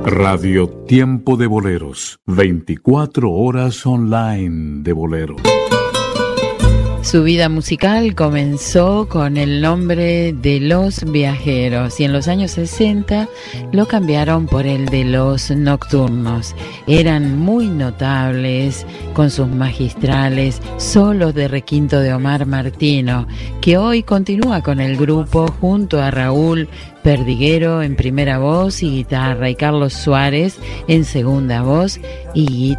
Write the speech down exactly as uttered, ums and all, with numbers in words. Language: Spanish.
Radio Tiempo de Boleros, veinticuatro horas online de bolero. Su vida musical comenzó con el nombre de Los Viajeros y en los años sesenta lo cambiaron por el de Los Nocturnos. Eran muy notables con sus magistrales solos de requinto de Omar Martino, que hoy continúa con el grupo junto a Raúl Perdiguero en primera voz y guitarra y Carlos Suárez en segunda voz y guitarra.